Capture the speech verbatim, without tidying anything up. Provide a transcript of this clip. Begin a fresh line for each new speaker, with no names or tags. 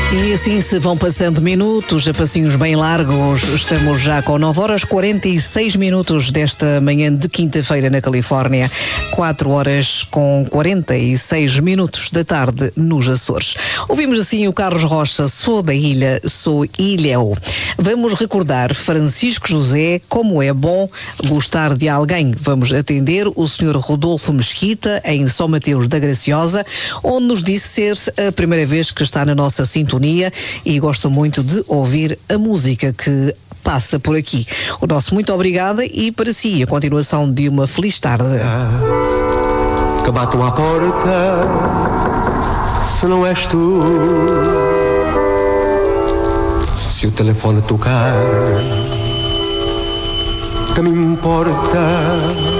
E assim se vão passando minutos, a passinhos bem largos. Estamos já com nove horas quarenta e seis minutos desta manhã de quinta-feira na Califórnia. quatro horas com quarenta e seis minutos da tarde nos Açores. Ouvimos assim o Carlos Rocha, Sou da Ilha, Sou Ilhéu. Vamos recordar Francisco José, como é bom gostar de alguém. Vamos atender o senhor Rodolfo Mesquita, em São Mateus da Graciosa, onde nos disse ser a primeira vez que está na nossa sintonia e gosto muito de ouvir a música que passa por aqui. O nosso muito obrigada e para si a continuação de uma feliz tarde.
Que bato à porta, se não és tu, se o telefone tocar, que me importa